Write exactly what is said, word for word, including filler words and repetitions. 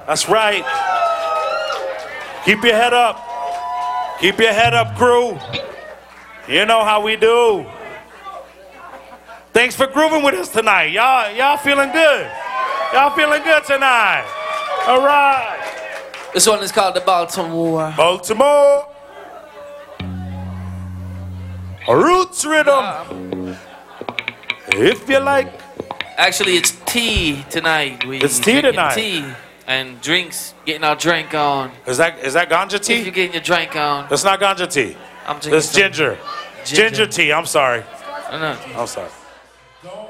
That's right. Keep your head up. Keep your head up, crew. You know how we do. Thanks for grooving with us tonight. Y'all, y'all feeling good. Y'all feeling good tonight. All right. This one is called the Baltimore. Baltimore. Roots rhythm. If you like. Actually, it's tea tonight. We It's tea drinking tonight. Tea and drinks. Getting our drink on. Is that is that ganja If tea? you're getting your drink on. That's not ganja tea. I'm drinking That's some ginger. ginger. Ginger tea. I'm sorry. I know. I'm sorry.